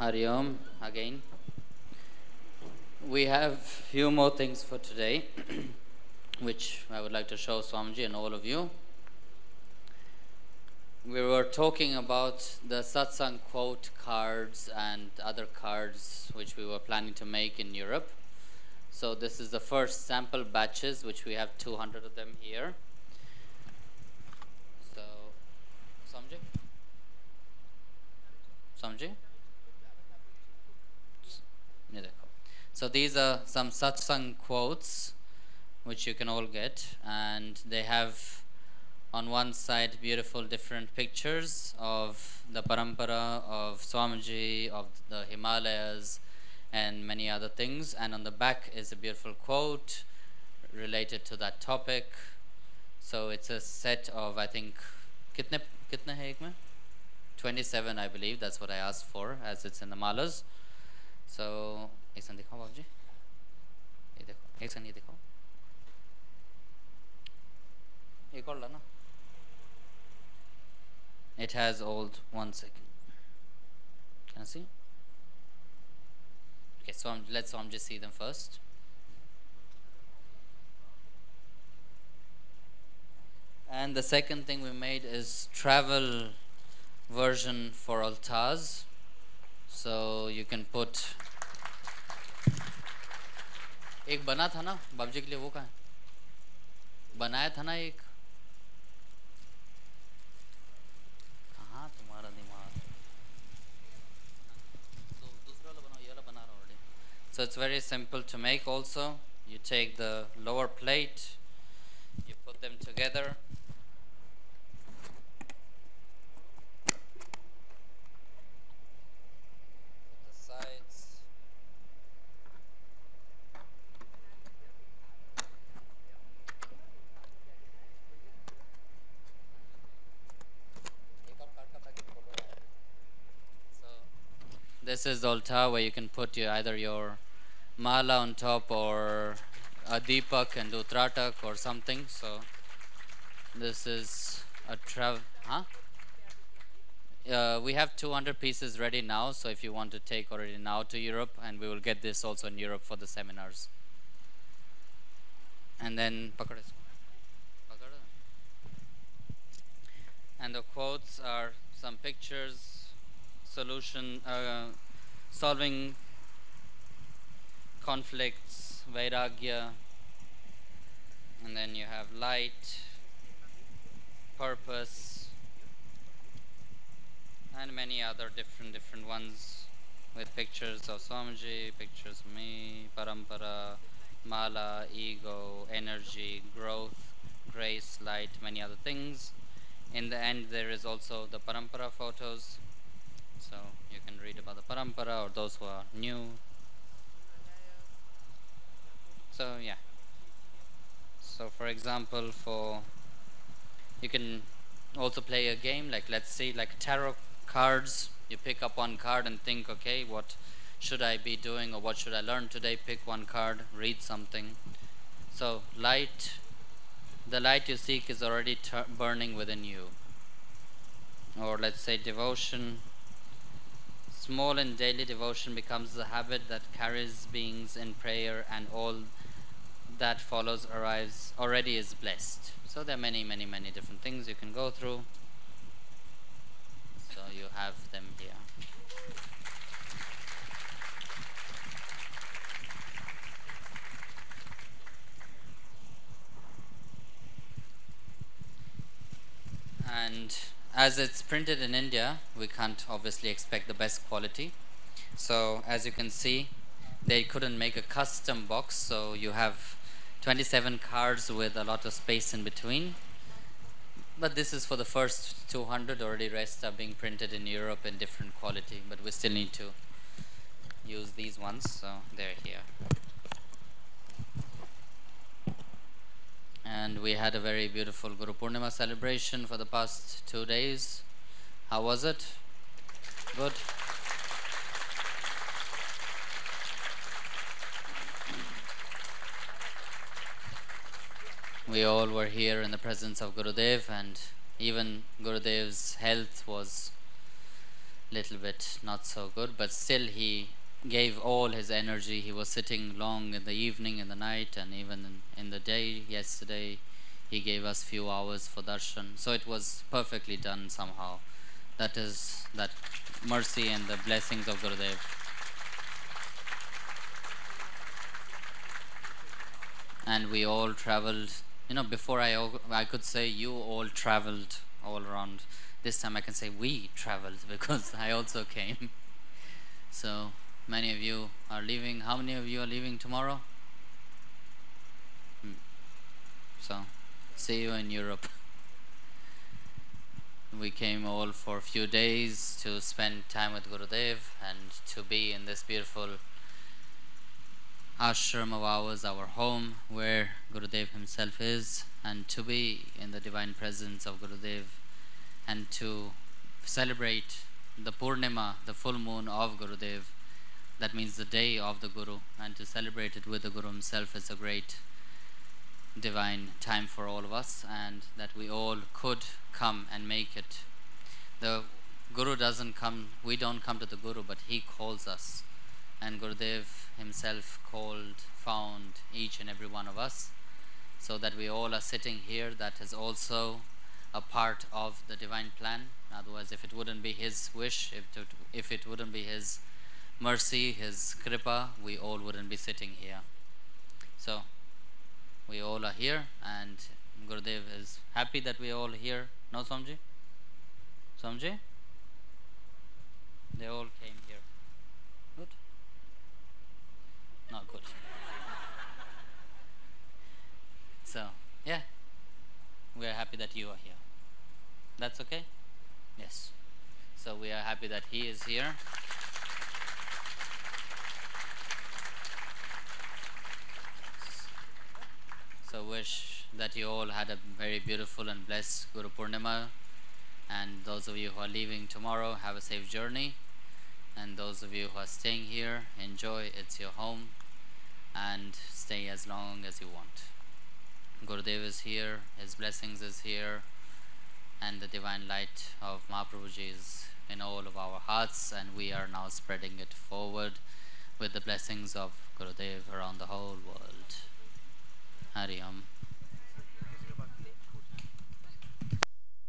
Hari Om again. We have few more things for today, which I would like to show Swamiji and all of you. We were talking about the satsang quote cards and other cards which we were planning to make in Europe. So this is the first sample batches, which we have 200 of them here. So, Swamiji? So these are some satsang quotes which you can all get, and they have on one side beautiful different pictures of the parampara, of Swamiji, of the Himalayas and many other things, and on the back is a beautiful quote related to that topic. So it's a set of, I think, kitne hai ek mein? 27, I believe. That's what I asked for, as it's in the malas. So एक सन दिखाओ बाबूजी, ये देखो, एक सन ये दिखाओ, एक और लाना. It has old, 1 second. Can I see? Okay, so let's just see them first. And the second thing we made is travel version for altars. So you can put. एक बना था ना बाबूजी के लिए, वो कहाँ है? बनाया था ना एक, कहाँ तुम्हारा दिमाग? तो दूसरा वाला बनाओ, ये वाला बना रहा हूँ already. So it's very simple to make also. You take the lower plate, you put them together. This is the altar where you can put either your mala on top or a deepak and utratak or something. So this is a we have 200 pieces ready now, so if you want to take already now to Europe, and we will get this also in Europe for the seminars. And then and the quotes are some pictures, solving conflicts, vairagya, and then you have light, purpose, and many other different ones with pictures of Swamiji, pictures of me, parampara, mala, ego, energy, growth, grace, light, many other things. In the end, there is also the parampara photos. So you can read about the parampara, or those who are new. So yeah. So for example, you can also play a game like, let's see, like tarot cards. You pick up one card and think, okay, what should I be doing, or what should I learn today? Pick one card, read something. So light, the light you seek is already burning within you. Or let's say devotion. Small and daily devotion becomes the habit that carries beings in prayer, and all that follows already is blessed. So there are many different things you can go through. So you have them here. And as it's printed in India, we can't obviously expect the best quality. So as you can see, they couldn't make a custom box, so you have 27 cards with a lot of space in between. But this is for the first 200, already rest are being printed in Europe in different quality, but we still need to use these ones, so they're here. And we had a very beautiful Guru Purnima celebration for the past 2 days. How was it? Good? We all were here in the presence of Gurudev, and even Gurudev's health was little bit not so good, but still he gave all his energy. He was sitting long in the evening, in the night, and even in the day. Yesterday he gave us few hours for darshan, so it was perfectly done somehow. That is that mercy and the blessings of Gurudev. And we all traveled, before I could say you all traveled all around. This time I can say we traveled because I also came. So many of you are leaving. How many of you are leaving tomorrow? So see you in Europe. We came all for a few days to spend time with Gurudev and to be in this beautiful ashram of ours, our home, where Gurudev himself is, and to be in the divine presence of Gurudev and to celebrate the Purnima, the full moon of Gurudev. That means the day of the Guru, and to celebrate it with the Guru himself is a great divine time for all of us, and that we all could come and make it. The Guru doesn't come, we don't come to the Guru, but he calls us. And Gurudev himself found each and every one of us, so that we all are sitting here. That is also a part of the divine plan. Otherwise, if it wouldn't be his wish, if it wouldn't be his mercy, his kripa, we all wouldn't be sitting here. So we all are here, and Gurudev is happy that we are all here. No, Swamiji? Swamiji? They all came here. Good? Not good. So, yeah, we are happy that you are here. That's okay? Yes. So we are happy that he is here. So wish that you all had a very beautiful and blessed Guru Purnima, and those of you who are leaving tomorrow, have a safe journey, and those of you who are staying here, enjoy, it's your home, and stay as long as you want. Gurudev is here, his blessings is here, and the divine light of Mahaprabhuji is in all of our hearts, and we are now spreading it forward with the blessings of Gurudev around the whole world. Hari Om.